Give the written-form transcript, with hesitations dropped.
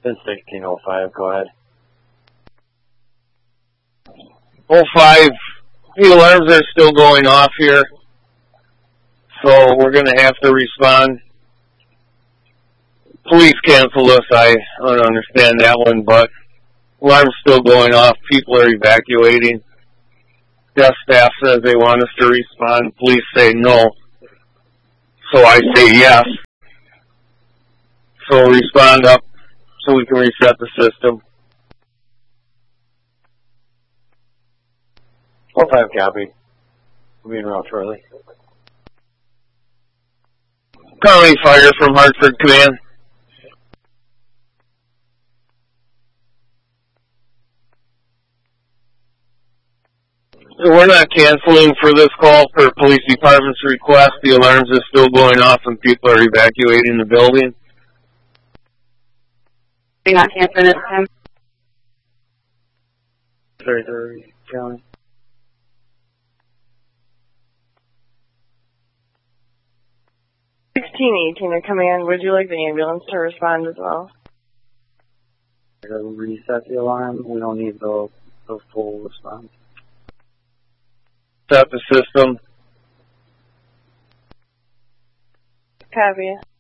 It's 1605, go ahead. 05, the alarms are still going off here, so we're going to have to respond. Police cancel us, I don't understand that one, but alarm's still going off, people are evacuating. Desk staff says they want us to respond, police say no, so I say yes. So respond up so we can reset the system. 05 copy. We'll be in route shortly. County Fire from Hartford Command. We're not canceling for this call per police department's request. The alarms are still going off and people are evacuating the building. You're not canceling this time? Sorry, County. 1618 to command. Would you like the ambulance to respond as well? To reset the alarm, we don't need the full response. Set the system. Copy.